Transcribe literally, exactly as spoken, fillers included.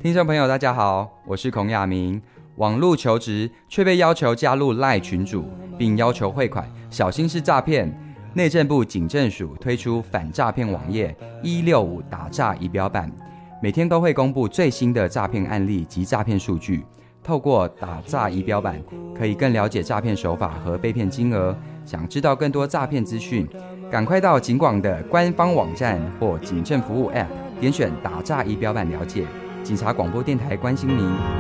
听众朋友大家好，我是孔亚明。网路求职却被要求加入 LINE 群组，并要求汇款，小心是诈骗。内政部警政署推出反诈骗网页一六五打诈仪表板，每天都会公布最新的诈骗案例及诈骗数据。透过打诈仪表板，可以更了解诈骗手法和被骗金额。想知道更多诈骗资讯，赶快到警广的官方网站或警政服务 App， 点选打诈仪表板了解。警察广播电台关心您。